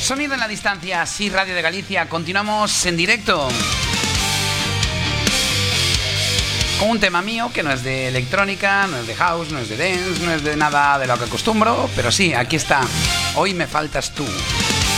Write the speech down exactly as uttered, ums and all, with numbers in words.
Sonido en la distancia, sí, Radio de Galicia. Continuamos en directo con un tema mío que no es de electrónica, no es de house, no es de dance, no es de nada de lo que acostumbro, pero sí, aquí está. Hoy me faltas tú.